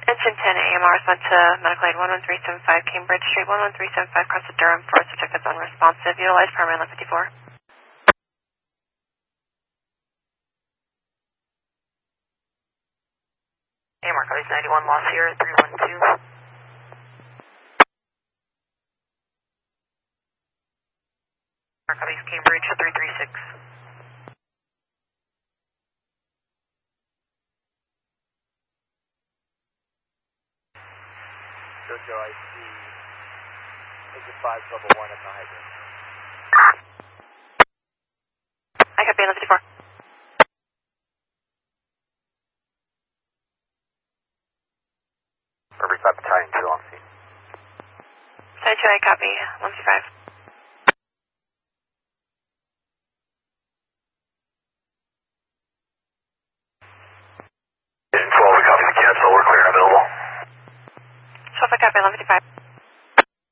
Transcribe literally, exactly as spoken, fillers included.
Engine ten A M R respond to medical aid one one three seven five Cambridge Street, one one three seven five across the Durham for subject that's unresponsive. Utilize primary line fifty-four. A M R copies ninety-one, lost here at three one two. A M R copies Cambridge three three six. Jojo, I see engine five level one at the hydrant. I copy line fifty-four. River five Battalion two on scene. Side two, I copy one fifty-five. Engine twelve, we copy the cancel, we're clear and available. twelve, I copy line fifty-five.